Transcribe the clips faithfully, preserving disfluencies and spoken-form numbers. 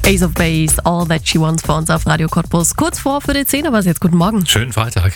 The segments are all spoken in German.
Ace of Base, All That She Wants für uns auf Radio Cottbus. Kurz vor für die zehn, aber jetzt guten Morgen. Schönen Freitag.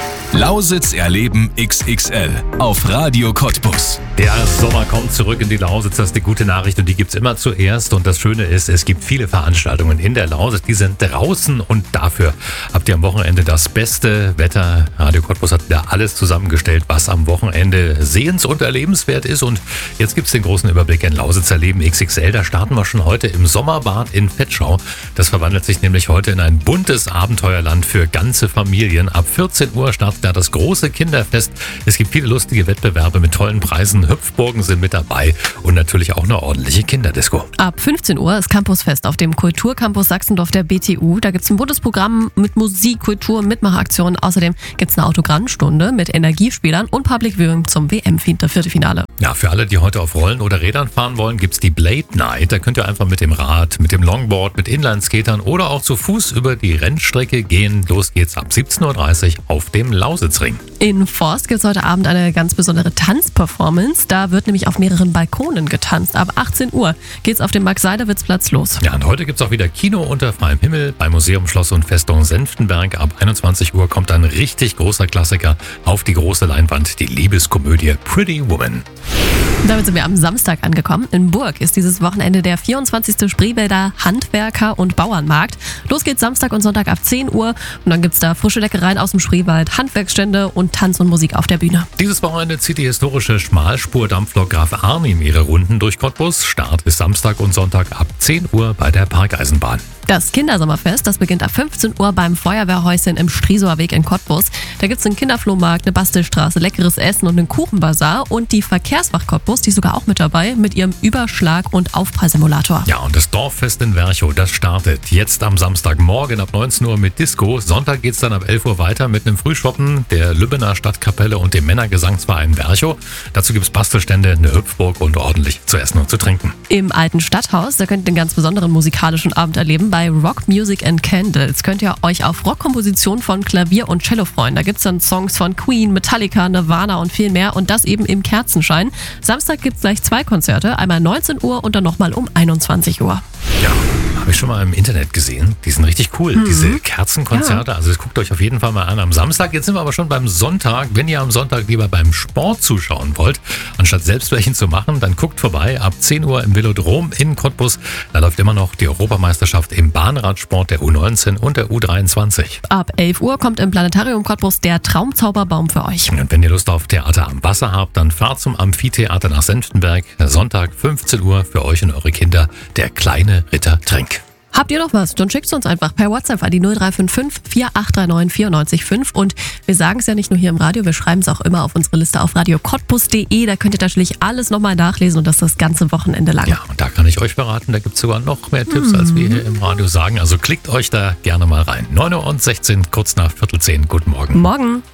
Lausitz erleben X X L auf Radio Cottbus. Der Sommer kommt zurück in die Lausitz, das ist die gute Nachricht und die gibt's immer zuerst. Und das Schöne ist, es gibt viele Veranstaltungen in der Lausitz, die sind draußen und dafür habt ihr am Wochenende das beste Wetter. Radio Cottbus hat wieder alles zusammengestellt, was am Wochenende sehens- und erlebenswert ist. Und jetzt gibt's den großen Überblick in Lausitz erleben X X L. Da starten wir schon heute im Sommerbad in Vetschau. Das verwandelt sich nämlich heute in ein buntes Abenteuerland für ganze Familien. Ab vierzehn Uhr startet da das große Kinderfest. Es gibt viele lustige Wettbewerbe mit tollen Preisen. Hüpfburgen sind mit dabei und natürlich auch eine ordentliche Kinderdisco. Ab fünfzehn Uhr ist Campusfest auf dem Kulturcampus Sachsendorf der B T U. Da gibt es ein buntes Programm mit Musik, Kultur, Mitmachaktionen. Außerdem gibt es eine Autogrammstunde mit Energiespielern und Public Viewing zum W M-Viertelfinale. Ja, für alle, die heute auf Rollen oder Rädern fahren wollen, gibt's die Blade Night. Da könnt ihr einfach mit dem Rad, mit dem Longboard, mit Inlineskatern oder auch zu Fuß über die Rennstrecke gehen. Los geht's ab siebzehn Uhr dreißig auf dem Lausitzring. In Forst gibt es heute Abend eine ganz besondere Tanzperformance. Da wird nämlich auf mehreren Balkonen getanzt. Ab achtzehn Uhr geht's auf dem Max-Seiderwitz-Platz los. Ja, und heute gibt's auch wieder Kino unter freiem Himmel beim Museum Schloss und Festung Senftenberg. Ab einundzwanzig Uhr kommt ein richtig großer Klassiker auf die große Leinwand, die Liebeskomödie Pretty Woman. Damit sind wir am Samstag angekommen. In Burg ist dieses Wochenende der vierundzwanzigste Spreewälder Handwerker- und Bauernmarkt. Los geht's Samstag und Sonntag ab zehn Uhr und dann gibt's da frische Leckereien aus dem Spreewald, Handwerksstände und Tanz und Musik auf der Bühne. Dieses Wochenende zieht die historische Schmalspur-Dampflok Graf Arnim ihre Runden durch Cottbus. Start ist Samstag und Sonntag ab zehn Uhr bei der Parkeisenbahn. Das Kindersommerfest, das beginnt ab fünfzehn Uhr beim Feuerwehrhäuschen im Striesower Weg in Cottbus. Da gibt's einen Kinderflohmarkt, eine Bastelstraße, leckeres Essen und einen Kuchenbazar. Und die Verkehrswacht Cottbus, die ist sogar auch mit dabei mit ihrem Überschlag- und Aufprallsimulator. Ja, und das Dorffest in Werchow, das startet jetzt am Samstagmorgen ab neunzehn Uhr mit Disco. Sonntag geht's dann ab elf Uhr weiter mit einem Frühschoppen der Lübbener Stadtkapelle und dem Männergesangsverein Werchow. Dazu gibt's Bastelstände, eine Hüpfburg und ordentlich zu essen und zu trinken. Im alten Stadthaus, da könnt ihr einen ganz besonderen musikalischen Abend erleben. Bei Rock Music and Candles könnt ihr euch auf Rockkompositionen von Klavier und Cello freuen. Da gibt's dann Songs von Queen, Metallica, Nirvana und viel mehr und das eben im Kerzenschein. Samstag gibt's gleich zwei Konzerte, einmal neunzehn Uhr und dann nochmal um einundzwanzig Uhr. Ja, habe ich schon mal im Internet gesehen. Die sind richtig cool, mhm. diese Kerzenkonzerte. Ja. Also das guckt euch auf jeden Fall mal an am Samstag. Jetzt sind wir aber schon beim Sonntag. Wenn ihr am Sonntag lieber beim Sport zuschauen wollt, anstatt selbst welchen zu machen, dann guckt vorbei. Ab zehn Uhr im Velodrom in Cottbus. Da läuft immer noch die Europameisterschaft im Bahnradsport der U neunzehn und der U dreiundzwanzig. Ab elf Uhr kommt im Planetarium Cottbus der Traumzauberbaum für euch. Und wenn ihr Lust auf Theater am Wasser habt, dann fahrt zum Amphitheater nach Senftenberg. Sonntag fünfzehn Uhr für euch und eure Kinder der kleine Ritter Trink. Habt ihr noch was? Dann schickt es uns einfach per WhatsApp an die null drei fünf fünf, vier acht drei neun, vier neun fünf. Und wir sagen es ja nicht nur hier im Radio, wir schreiben es auch immer auf unsere Liste auf radio cottbus punkt de. Da könnt ihr natürlich alles nochmal nachlesen und das das ganze Wochenende lang. Ja, und da kann ich euch verraten, da gibt es sogar noch mehr Tipps, mhm. als wir hier im Radio sagen. Also klickt euch da gerne mal rein. neun Uhr und sechzehn, kurz nach Viertel zehn. Guten Morgen. Morgen.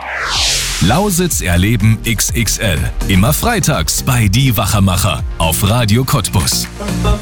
Lausitz erleben X X L. Immer freitags bei Die Wachermacher auf Radio Cottbus.